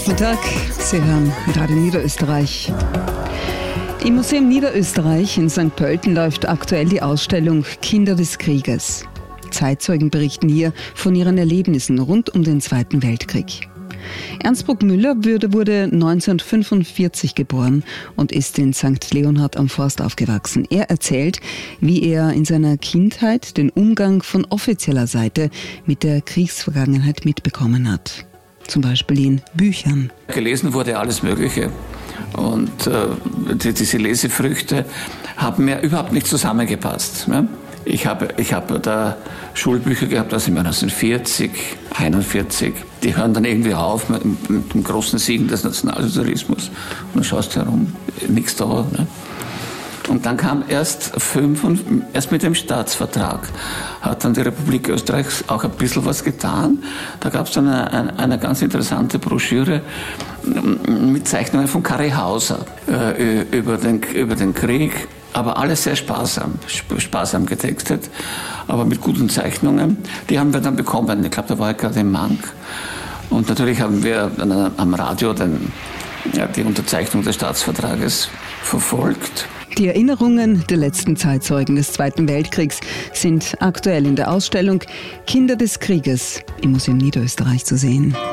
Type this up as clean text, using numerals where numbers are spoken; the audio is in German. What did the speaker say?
Guten Tag, Sie hören Radio Niederösterreich. Im Museum Niederösterreich in St. Pölten läuft aktuell die Ausstellung Kinder des Krieges. Zeitzeugen berichten hier von ihren Erlebnissen rund um den Zweiten Weltkrieg. Ernst Bruckmüller wurde 1945 geboren und ist in St. Leonhard am Forst aufgewachsen. Er erzählt, wie er in seiner Kindheit den Umgang von offizieller Seite mit der Kriegsvergangenheit mitbekommen hat. Zum Beispiel in Büchern. Gelesen wurde alles Mögliche und diese Lesefrüchte haben mir überhaupt nicht zusammengepasst. Ne? Ich habe da Schulbücher gehabt aus dem Jahr 1940, 1941. Die hören dann irgendwie auf mit dem großen Siegen des Nationalsozialismus. Und dann schaust du herum, nichts da. Ne? Und dann kam erst mit dem Staatsvertrag hat dann die Republik Österreich auch ein bisschen was getan. Da gab es dann eine ganz interessante Broschüre mit Zeichnungen von Kari Hauser über den Krieg. Aber alles sehr sparsam getextet, aber mit guten Zeichnungen. Die haben wir dann bekommen. Ich glaube, da war ich gerade im Mank. Und natürlich haben wir dann am Radio die Unterzeichnung des Staatsvertrages verfolgt. Die Erinnerungen der letzten Zeitzeugen des Zweiten Weltkriegs sind aktuell in der Ausstellung Kinder des Krieges im Museum Niederösterreich zu sehen.